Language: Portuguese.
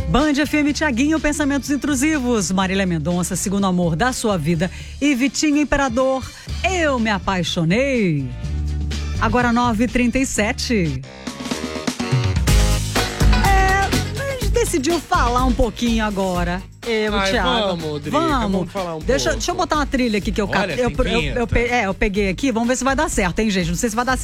Band FM, Thiaguinho, Pensamentos Intrusivos, Marília Mendonça, Segundo Amor da Sua Vida e Vitinho Imperador, Eu Me Apaixonei. Agora 9h37. A gente decidiu falar um pouquinho agora. Thiago. Vamos, Drica, vamos falar um pouco. Deixa eu botar uma trilha aqui que eu Olha, eu peguei aqui, vamos ver se vai dar certo, hein, gente? Não sei se vai dar certo.